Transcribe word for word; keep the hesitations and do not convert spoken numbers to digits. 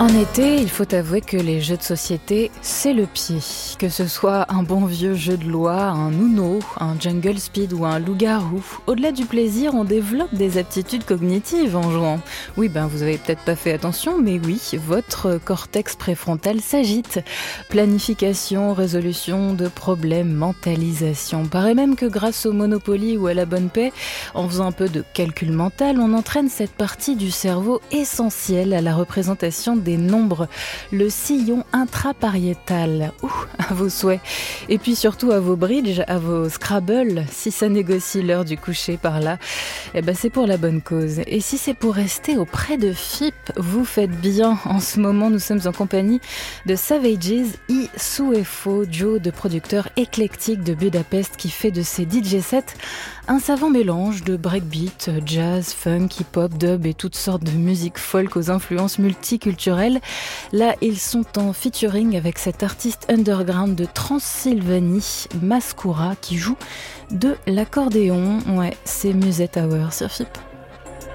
En été, il faut avouer que les jeux de société, c'est le pied. Que ce soit un bon vieux jeu de loi, un Uno, un Jungle Speed ou un loup-garou, au-delà du plaisir, on développe des aptitudes cognitives en jouant. Oui, ben vous avez peut-être pas fait attention, mais oui, votre cortex préfrontal s'agite. Planification, résolution de problèmes, mentalisation. Paraît même que grâce au Monopoly ou à la bonne paix, en faisant un peu de calcul mental, on entraîne cette partie du cerveau essentielle à la représentation des nombres, le sillon intrapariétal. Ouh, à vos souhaits. Et puis surtout à vos bridge, à vos Scrabble, si ça négocie l'heure du coucher par là, eh ben c'est pour la bonne cause. Et si c'est pour rester auprès de F I P, vous faites bien. En ce moment, nous sommes en compagnie de Savages y Suefo, duo de producteurs éclectiques de Budapest qui fait de ses D J sets un savant mélange de breakbeat, jazz, funk, hip-hop, dub et toutes sortes de musique folk aux influences multiculturelles. Là, ils sont en featuring avec cet artiste underground de Transylvanie, Mascoura, qui joue de l'accordéon. Ouais, c'est Musette Hour sur F I P.